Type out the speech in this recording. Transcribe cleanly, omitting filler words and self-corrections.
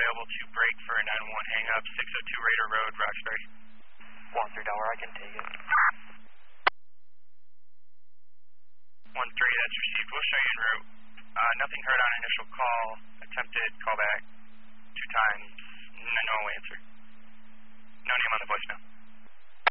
available to break for a 911 hang-up, 602 Raider Road, Roxbury. 13, I can take it. 13, that's received. We'll show you en route. Nothing heard on initial call. Attempted callback 2 times. No answer. No name on the voicemail.